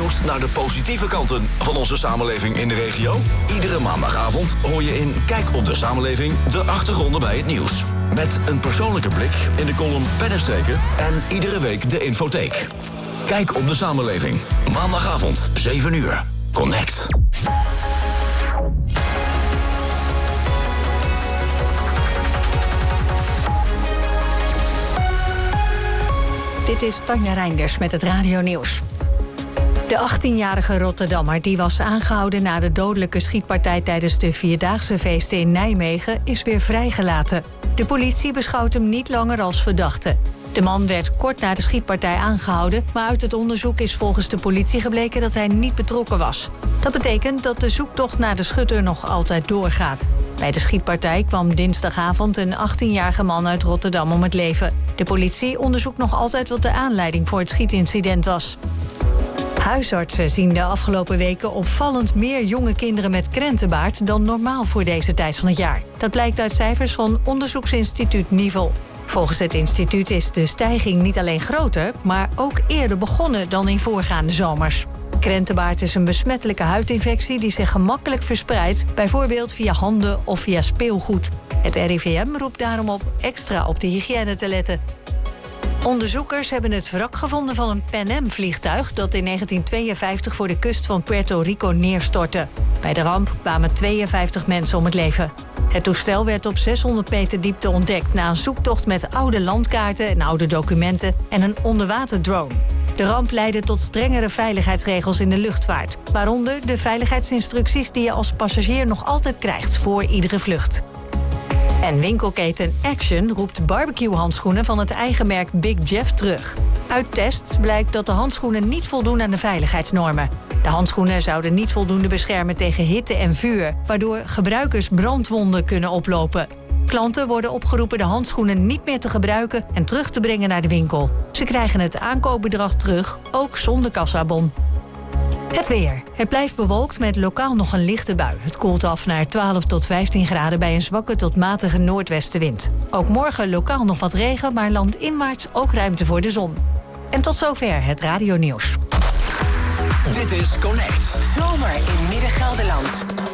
benieuwd naar de positieve kanten van onze samenleving in de regio? Iedere maandagavond hoor je in Kijk op de Samenleving de achtergronden bij het nieuws. Met een persoonlijke blik in de column Pennenstreken en iedere week de infotheek. Kijk op de Samenleving. Maandagavond, 7 uur. Connect. Dit is Tanja Reinders met het Radio Nieuws. De 18-jarige Rotterdammer die was aangehouden na de dodelijke schietpartij tijdens de Vierdaagse feesten in Nijmegen is weer vrijgelaten. De politie beschouwt hem niet langer als verdachte. De man werd kort na de schietpartij aangehouden, maar uit het onderzoek is volgens de politie gebleken dat hij niet betrokken was. Dat betekent dat de zoektocht naar de schutter nog altijd doorgaat. Bij de schietpartij kwam dinsdagavond een 18-jarige man uit Rotterdam om het leven. De politie onderzoekt nog altijd wat de aanleiding voor het schietincident was. Huisartsen zien de afgelopen weken opvallend meer jonge kinderen met krentenbaard dan normaal voor deze tijd van het jaar. Dat blijkt uit cijfers van onderzoeksinstituut Nivel. Volgens het instituut is de stijging niet alleen groter, maar ook eerder begonnen dan in voorgaande zomers. Krentenbaard is een besmettelijke huidinfectie die zich gemakkelijk verspreidt, bijvoorbeeld via handen of via speelgoed. Het RIVM roept daarom op extra op de hygiëne te letten. Onderzoekers hebben het wrak gevonden van een Pan Am-vliegtuig dat in 1952 voor de kust van Puerto Rico neerstortte. Bij de ramp kwamen 52 mensen om het leven. Het toestel werd op 600 meter diepte ontdekt na een zoektocht met oude landkaarten en oude documenten en een onderwaterdrone. De ramp leidde tot strengere veiligheidsregels in de luchtvaart, waaronder de veiligheidsinstructies die je als passagier nog altijd krijgt voor iedere vlucht. En winkelketen Action roept barbecue-handschoenen van het eigen merk Big Jeff terug. Uit tests blijkt dat de handschoenen niet voldoen aan de veiligheidsnormen. De handschoenen zouden niet voldoende beschermen tegen hitte en vuur, waardoor gebruikers brandwonden kunnen oplopen. Klanten worden opgeroepen de handschoenen niet meer te gebruiken en terug te brengen naar de winkel. Ze krijgen het aankoopbedrag terug, ook zonder kassabon. Het weer. Het blijft bewolkt met lokaal nog een lichte bui. Het koelt af naar 12 tot 15 graden bij een zwakke tot matige noordwestenwind. Ook morgen lokaal nog wat regen, maar landinwaarts ook ruimte voor de zon. En tot zover het Radio Nieuws. Dit is Connect. Zomer in Midden-Gelderland.